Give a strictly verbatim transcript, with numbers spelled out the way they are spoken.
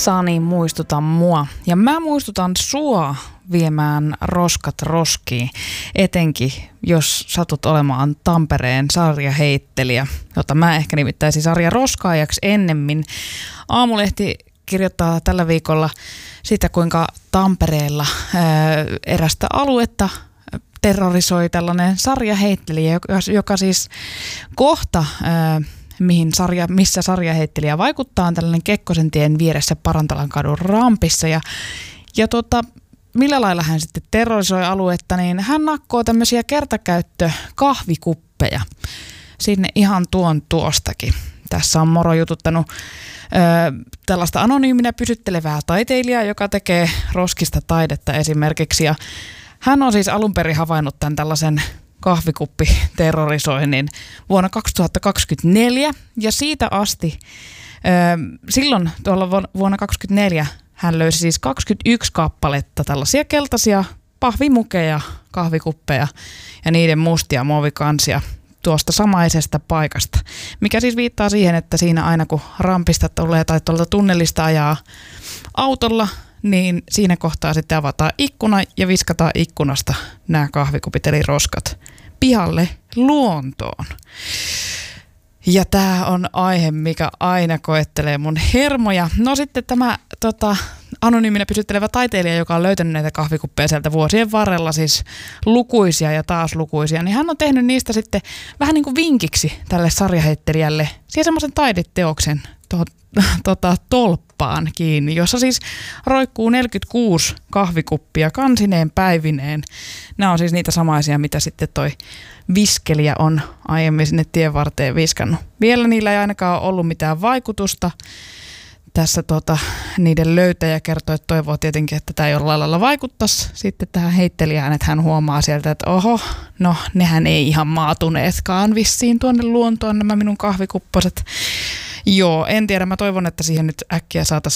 Sani, muistuta mua. Ja mä muistutan sua viemään roskat roskiin, etenkin jos satut olemaan Tampereen sarjaheittelijä, jota mä ehkä nimittäisin sarjaroskaajaksi ennemmin. Aamulehti kirjoittaa tällä viikolla sitä, kuinka Tampereella ää, erästä aluetta terrorisoi tällainen sarjaheittelijä, joka, joka siis kohta, ää, mihin sarja, missä sarjaheittelijä vaikuttaa, on tällainen Kekkosentien vieressä Parantalan kadun rampissa. Ja, ja tota, millä lailla hän sitten terrorisoi aluetta, niin hän nakkoo tämmöisiä kertakkäyttökahvikuppeja sinne ihan tuon tuostakin. Tässä on Moro jututtanut ö, tällaista anonyyminä pysyttelevää taiteilijaa, joka tekee roskista taidetta esimerkiksi. Ja hän on siis alun perin havainnut tämän tällaisen kahvikuppiterrorisoinnin vuonna kaksituhattakaksikymmentäneljä. Ja siitä asti, ö, silloin tuolla vuonna kaksituhattakaksikymmentäneljä hän löysi siis kaksikymmentäyksi kappaletta tällaisia keltaisia pahvimukeja, kahvikuppeja ja niiden mustia muovikansia tuosta samaisesta paikasta, mikä siis viittaa siihen, että siinä aina kun rampista tulee tai tuolta tunnelista ajaa autolla, niin siinä kohtaa sitten avataan ikkuna ja viskataan ikkunasta nämä kahvikupit eli roskat pihalle luontoon. Ja tämä on aihe, mikä aina koettelee mun hermoja. No sitten tämä tota, anonyyminä pysyttelevä taiteilija, joka on löytänyt näitä kahvikuppeja sieltä vuosien varrella, siis lukuisia ja taas lukuisia, niin hän on tehnyt niistä sitten vähän niin kuin vinkiksi tälle sarjaheittelijälle siihen semmoisen taideteoksen to, tota, tolppaan kiinni, jossa siis roikkuu neljäkymmentäkuusi kahvikuppia kansineen päivineen. Nämä on siis niitä samaisia, mitä sitten toi viskelijä on aiemmin sinne tien varteen viskannut. Vielä niillä ei ainakaan ole ollut mitään vaikutusta. Tässä tota, niiden löytäjä kertoo, että toivoo tietenkin, että tämä jollain lailla vaikuttaisi sitten tähän heittelijään, että hän huomaa sieltä, että oho, no nehän ei ihan maatuneetkaan vissiin tuonne luontoon nämä minun kahvikupposet. Joo, en tiedä, mä toivon, että siihen nyt äkkiä saataisiin